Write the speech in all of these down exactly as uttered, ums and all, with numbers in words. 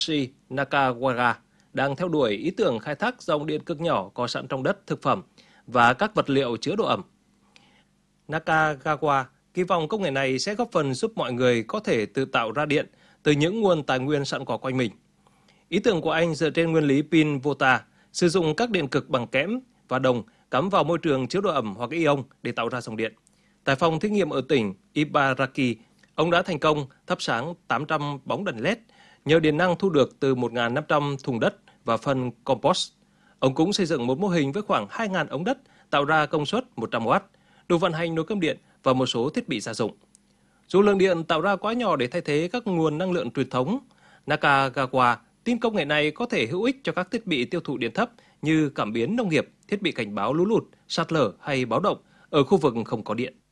Nakagawa đang theo đuổi ý tưởng khai thác dòng điện cực nhỏ có sẵn trong đất, thực phẩm và các vật liệu chứa độ ẩm. Nakagawa kỳ vọng công nghệ này sẽ góp phần giúp mọi người có thể tự tạo ra điện từ những nguồn tài nguyên sẵn có quanh mình. Ý tưởng của anh dựa trên nguyên lý pin Volta, sử dụng các điện cực bằng kẽm và đồng cắm vào môi trường chứa độ ẩm hoặc ion để tạo ra dòng điện. Tại phòng thí nghiệm ở tỉnh Ibaraki, ông đã thành công thắp sáng tám trăm bóng đèn led nhờ điện năng thu được từ một nghìn năm trăm thùng đất và phân compost. Ông cũng xây dựng một mô hình với khoảng hai nghìn ống đất tạo ra công suất một trăm oát, đủ vận hành nồi cơm điện và một số thiết bị gia dụng. Dù lượng điện tạo ra quá nhỏ để thay thế các nguồn năng lượng truyền thống, Nakagawa tin công nghệ này có thể hữu ích cho các thiết bị tiêu thụ điện thấp như cảm biến nông nghiệp, thiết bị cảnh báo lũ lụt, sạt lở hay báo động ở khu vực không có điện.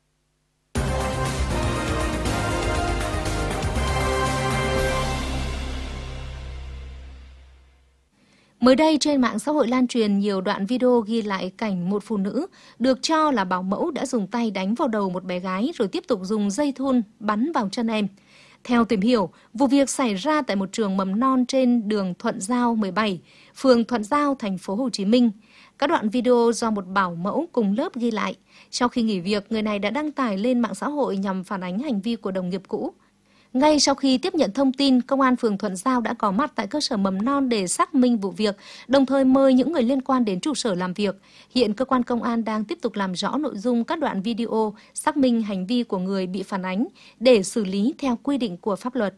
Mới đây trên mạng xã hội lan truyền nhiều đoạn video ghi lại cảnh một phụ nữ được cho là bảo mẫu đã dùng tay đánh vào đầu một bé gái rồi tiếp tục dùng dây thun bắn vào chân em. Theo tìm hiểu, vụ việc xảy ra tại một trường mầm non trên đường Thuận Giao mười bảy, phường Thuận Giao, thành phố Hồ Chí Minh. Các đoạn video do một bảo mẫu cùng lớp ghi lại. Sau khi nghỉ việc, người này đã đăng tải lên mạng xã hội nhằm phản ánh hành vi của đồng nghiệp cũ. Ngay sau khi tiếp nhận thông tin, Công an phường Thuận Giao đã có mặt tại cơ sở mầm non để xác minh vụ việc, đồng thời mời những người liên quan đến trụ sở làm việc. Hiện cơ quan công an đang tiếp tục làm rõ nội dung các đoạn video, xác minh hành vi của người bị phản ánh để xử lý theo quy định của pháp luật.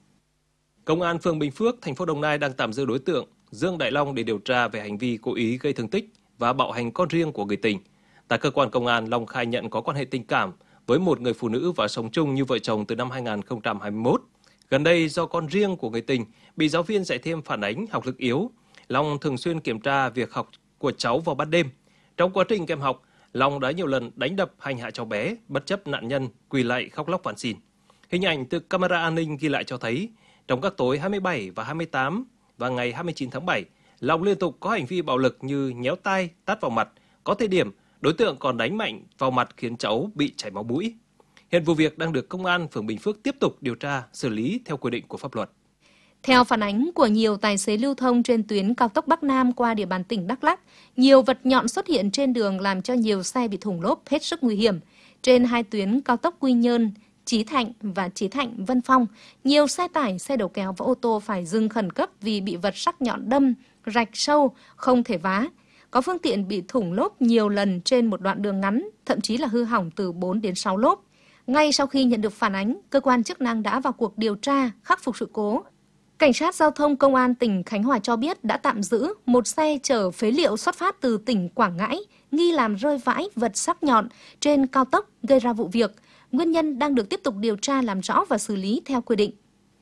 Công an phường Bình Phước, thành phố Đồng Nai đang tạm giữ đối tượng Dương Đại Long để điều tra về hành vi cố ý gây thương tích và bạo hành con riêng của người tình. Tại cơ quan công an, Long khai nhận có quan hệ tình cảm với một người phụ nữ và sống chung như vợ chồng từ năm hai nghìn không trăm hai mươi mốt. Gần đây, do con riêng của người tình bị giáo viên dạy thêm phản ánh học lực yếu, Long thường xuyên kiểm tra việc học của cháu vào ban đêm. Trong quá trình kèm học, Long đã nhiều lần đánh đập hành hạ cháu bé, bất chấp nạn nhân quỳ lạy khóc lóc van xin. Hình ảnh từ camera an ninh ghi lại cho thấy, trong các tối hai mươi bảy và hai mươi tám và ngày hai mươi chín tháng bảy, Long liên tục có hành vi bạo lực như nhéo tay, tát vào mặt. Có thời điểm, đối tượng còn đánh mạnh vào mặt khiến cháu bị chảy máu mũi. Hiện vụ việc đang được Công an phường Bình Phước tiếp tục điều tra, xử lý theo quy định của pháp luật. Theo phản ánh của nhiều tài xế lưu thông trên tuyến cao tốc Bắc Nam qua địa bàn tỉnh Đắk Lắk, nhiều vật nhọn xuất hiện trên đường làm cho nhiều xe bị thủng lốp hết sức nguy hiểm. Trên hai tuyến cao tốc Quy Nhơn, Chí Thạnh và Chí Thạnh Vân Phong, nhiều xe tải, xe đầu kéo và ô tô phải dừng khẩn cấp vì bị vật sắc nhọn đâm, rạch sâu, không thể vá. Có phương tiện bị thủng lốp nhiều lần trên một đoạn đường ngắn, thậm chí là hư hỏng từ bốn đến sáu lốp. Ngay sau khi nhận được phản ánh, cơ quan chức năng đã vào cuộc điều tra, khắc phục sự cố. Cảnh sát giao thông Công an tỉnh Khánh Hòa cho biết đã tạm giữ một xe chở phế liệu xuất phát từ tỉnh Quảng Ngãi, nghi làm rơi vãi vật sắc nhọn trên cao tốc gây ra vụ việc. Nguyên nhân đang được tiếp tục điều tra làm rõ và xử lý theo quy định.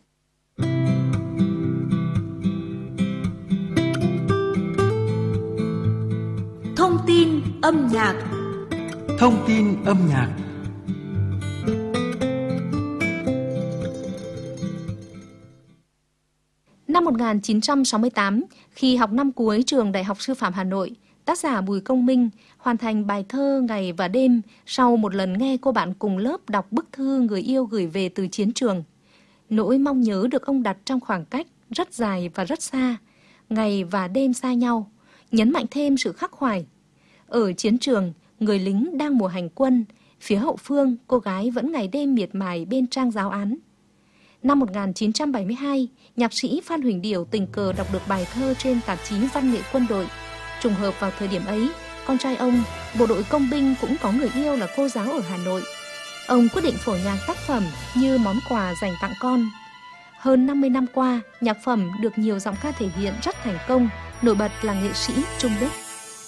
Thông tin âm nhạc. Thông tin âm nhạc. Năm một nghìn chín trăm sáu mươi tám, khi học năm cuối trường Đại học Sư phạm Hà Nội, tác giả Bùi Công Minh hoàn thành bài thơ Ngày và Đêm sau một lần nghe cô bạn cùng lớp đọc bức thư người yêu gửi về từ chiến trường. Nỗi mong nhớ được ông đặt trong khoảng cách rất dài và rất xa, ngày và đêm xa nhau, nhấn mạnh thêm sự khắc khoải. Ở chiến trường, người lính đang mùa hành quân, phía hậu phương cô gái vẫn ngày đêm miệt mài bên trang giáo án. Năm một nghìn chín trăm bảy mươi hai, nhạc sĩ Phan Huỳnh Điểu tình cờ đọc được bài thơ trên tạp chí Văn nghệ Quân đội. Trùng hợp vào thời điểm ấy, con trai ông, bộ đội công binh cũng có người yêu là cô giáo ở Hà Nội. Ông quyết định phổ nhạc tác phẩm như món quà dành tặng con. Hơn năm mươi năm qua, nhạc phẩm được nhiều giọng ca thể hiện rất thành công, nổi bật là nghệ sĩ Trung Đức.